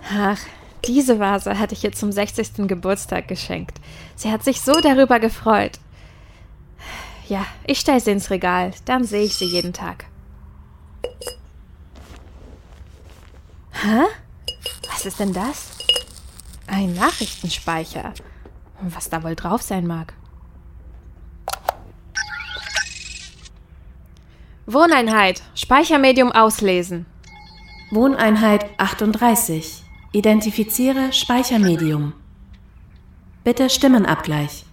Ach, diese Vase hatte ich ihr zum 60. Geburtstag geschenkt. Sie hat sich so darüber gefreut. Ja, ich stelle sie ins Regal, dann sehe ich sie jeden Tag. Hä? Was ist denn das? Ein Nachrichtenspeicher. Was da wohl drauf sein mag. Wohneinheit. Speichermedium auslesen. Wohneinheit 38. Identifiziere Speichermedium. Bitte Stimmenabgleich.